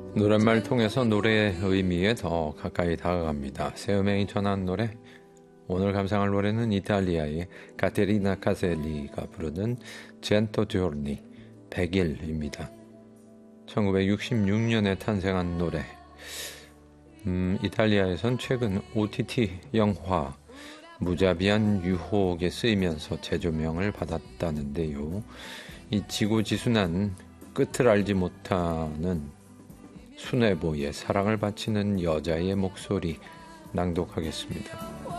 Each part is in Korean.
노랫말 통해서 노래의 의미에 더 가까이 다가갑니다. 새 음향이 전한 노래. 오늘 감상할 노래는 이탈리아의 카테리나 카셀리가 부르는 젠토 조르니 100일입니다. 1966년에 탄생한 노래. 이탈리아에선 최근 OTT 영화 무자비한 유혹에 쓰이면서 재조명을 받았다는데요. 이 지고지순한 끝을 알지 못하는 순애보의 사랑을 바치는 여자의 목소리 낭독하겠습니다.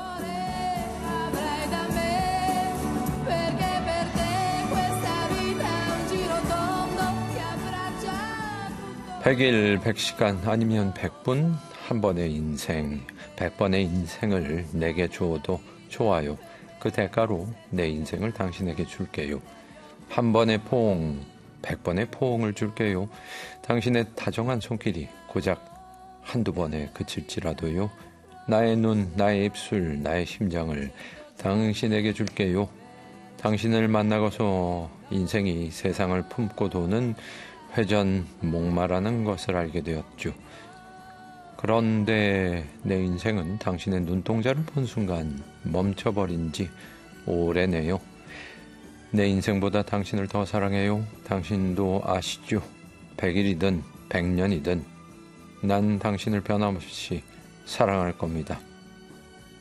100일, 100시간 아니면 100분 한 번의 인생, 100번의 인생을 내게 주어도 좋아요. 그 대가로 내 인생을 당신에게 줄게요. 한 번의 포옹, 100번의 포옹을 줄게요. 당신의 다정한 손길이 고작 한두 번에 그칠지라도요. 나의 눈, 나의 입술, 나의 심장을 당신에게 줄게요. 당신을 만나고서 인생이 세상을 품고 도는 회전 목마라는 것을 알게 되었죠. 그런데 내 인생은 당신의 눈동자를 본 순간 멈춰버린 지 오래네요. 내 인생보다 당신을 더 사랑해요. 당신도 아시죠? 100일이든 100년이든 난 당신을 변함없이 사랑할 겁니다.